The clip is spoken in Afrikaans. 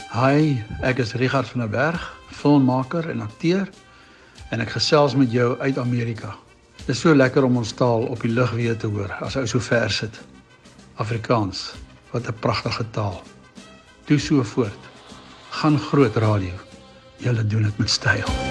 Hi, ek is Richard van der Berg, filmmaker en akteur en ek gesels met jou uit Amerika. Dit is so lekker om ons taal op die lug weer te hoor as ou so ver sit. Afrikaans, wat 'n pragtige taal. Doe so voort. Gaan groot radio. Julle doen dit met styl.